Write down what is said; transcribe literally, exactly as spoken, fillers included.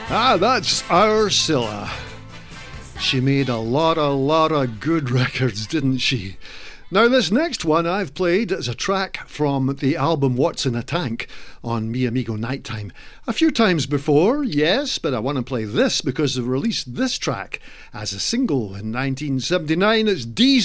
Ah, that's Ursula. She made a lot, a lot of good records, didn't she? Now, this next one I've played is a track from the album What's in a Tank on Mi Amigo Nighttime. A few times before, yes, but I want to play this because they released this track as a single in nineteen seventy-nine. It's Deezer.